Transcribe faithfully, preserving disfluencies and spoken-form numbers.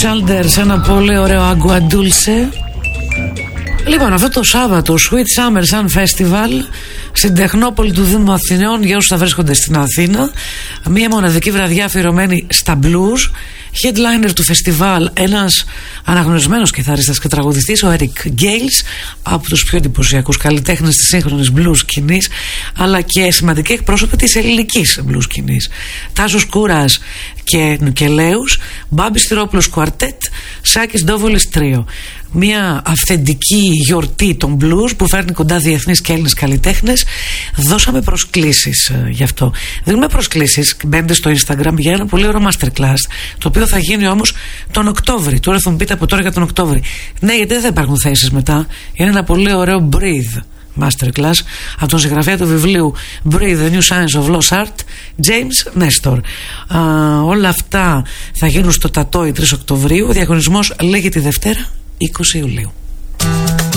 Childers, ένα πολύ ωραίο Agua Dulce. Λοιπόν, αυτό το Σάββατο Sweet Summer Sun Festival στην Τεχνόπολη του Δήμου Αθηναίων, για όσους θα βρίσκονται στην Αθήνα, μία μοναδική βραδιά αφιερωμένη στα blues. Headliner του φεστιβάλ, ένας αναγνωρισμένος κιθαρίστας και τραγουδιστής, ο Eric Gales, από τους πιο εντυπωσιακούς καλλιτέχνες της σύγχρονης blues σκηνής, αλλά και σημαντική εκπρόσωπη της ελληνικής blues σκηνής. Τάσος Κούρας και Νουκελέους, Μπάμπης Στυρόπουλος κουαρτέτ, Σάκης Ντόβολης τρίο. Μια αυθεντική γιορτή των blues που φέρνει κοντά διεθνείς και Έλληνες καλλιτέχνες. Δώσαμε προσκλήσεις ε, γι' αυτό. Δίνουμε προσκλήσεις, μπαίνετε στο Instagram για ένα πολύ ωραίο masterclass, το οποίο θα γίνει όμως τον Οκτώβρη. Τώρα θα μου πείτε από τώρα για τον Οκτώβρη. Ναι, γιατί δεν θα υπάρχουν θέσεις μετά. Είναι ένα πολύ ωραίο breathe masterclass από τον συγγραφέα του βιβλίου Breathe, The New Science of Lost Art, James Nestor. Α, όλα αυτά θα γίνουν στο Τατόι τρεις Οκτωβρίου. Ο διαγωνισμός λέγεται τη Δευτέρα είκοσι Ιουλίου.